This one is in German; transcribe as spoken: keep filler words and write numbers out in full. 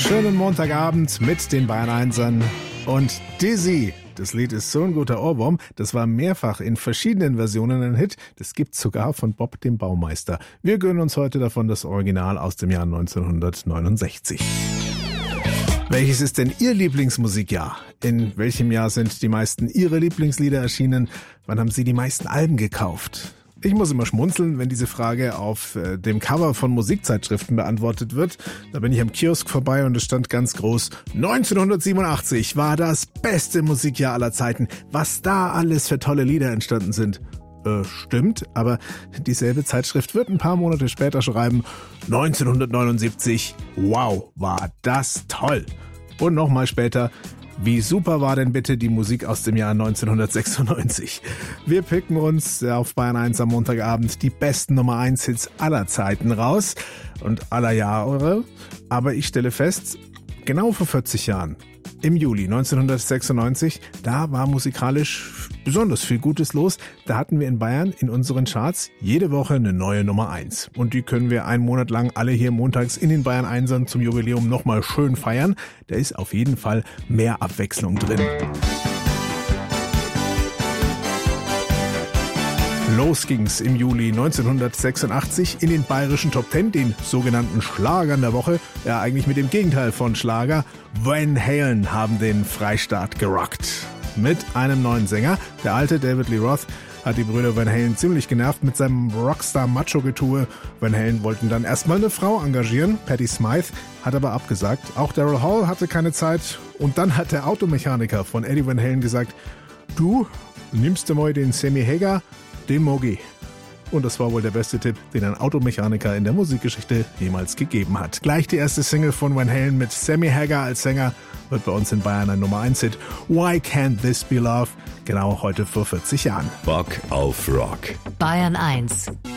Schönen Montagabend mit den Bayern Einsern und Dizzy. Das Lied ist so ein guter Ohrwurm. Das war mehrfach in verschiedenen Versionen ein Hit. Das gibt's sogar von Bob dem Baumeister. Wir gönnen uns heute davon das Original aus dem Jahr neunzehnhundertneunundsechzig. Welches ist denn Ihr Lieblingsmusikjahr? In welchem Jahr sind die meisten Ihrer Lieblingslieder erschienen? Wann haben Sie die meisten Alben gekauft? Ich muss immer schmunzeln, wenn diese Frage auf äh, dem Cover von Musikzeitschriften beantwortet wird. Da bin ich am Kiosk vorbei und es stand ganz groß: neunzehnhundertsiebenundachtzig war das beste Musikjahr aller Zeiten. Was da alles für tolle Lieder entstanden sind. Äh, stimmt, aber dieselbe Zeitschrift wird ein paar Monate später schreiben: neunzehnhundertneunundsiebzig, wow, war das toll. Und nochmal später: wie super war denn bitte die Musik aus dem Jahr neunzehnhundertsechsundneunzig? Wir picken uns auf Bayern eins am Montagabend die besten Nummer eins Hits aller Zeiten raus und aller Jahre. Aber ich stelle fest, genau vor vierzig Jahren, im Juli neunzehnhundertsechsundneunzig, da war musikalisch besonders viel Gutes los. Da hatten wir in Bayern in unseren Charts jede Woche eine neue Nummer eins. Und die können wir einen Monat lang alle hier montags in den Bayern Einsern zum Jubiläum nochmal schön feiern. Da ist auf jeden Fall mehr Abwechslung drin. Los ging's im Juli neunzehnhundertsechsundachtzig in den bayerischen Top Ten, den sogenannten Schlagern der Woche. Ja, eigentlich mit dem Gegenteil von Schlager. Van Halen haben den Freistaat gerockt. Mit einem neuen Sänger. Der alte David Lee Roth hat die Brüder Van Halen ziemlich genervt mit seinem Rockstar-Macho-Getue. Van Halen wollten dann erstmal eine Frau engagieren, Patti Smythe, hat aber abgesagt. Auch Daryl Hall hatte keine Zeit. Und dann hat der Automechaniker von Eddie Van Halen gesagt: Du, nimmst du mal den Sammy Hagar, den Mogi. Und das war wohl der beste Tipp, den ein Automechaniker in der Musikgeschichte jemals gegeben hat. Gleich die erste Single von Van Halen mit Sammy Hagar als Sänger wird bei uns in Bayern ein Nummer eins Hit. Why Can't This Be Love? Genau heute vor vierzig Jahren. Bock auf Rock. Bayern eins